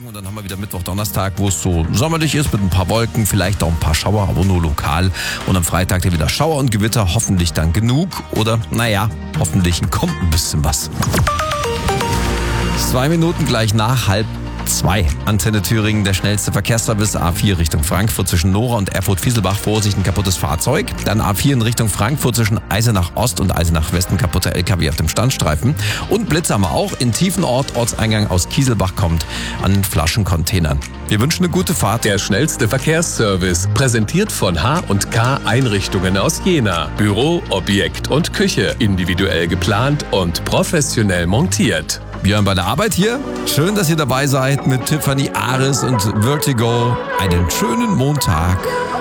morgen und dann haben wir wieder Mittwoch, Donnerstag, wo es so sommerlich ist mit ein paar Wolken, vielleicht auch ein paar Schauer, aber nur lokal. Und am Freitag dann wieder Schauer und Gewitter, hoffentlich dann genug oder hoffentlich kommt ein bisschen was. 2 Minuten gleich nach 1:30. Antenne Thüringen, der schnellste Verkehrsservice. A4 Richtung Frankfurt zwischen Nora und Erfurt-Fieselbach. Vorsicht, ein kaputtes Fahrzeug. Dann A4 in Richtung Frankfurt zwischen Eisenach Ost und Eisenach West. Ein kaputter LKW auf dem Standstreifen. Und Blitz haben wir auch in Tiefenort. Ortseingang aus Kieselbach kommt an Flaschencontainern. Wir wünschen eine gute Fahrt. Der schnellste Verkehrsservice, präsentiert von H&K Einrichtungen aus Jena. Büro, Objekt und Küche. Individuell geplant und professionell montiert. Björn bei der Arbeit hier. Schön, dass ihr dabei seid mit Tiffany Aris und Vertigo. Einen schönen Montag.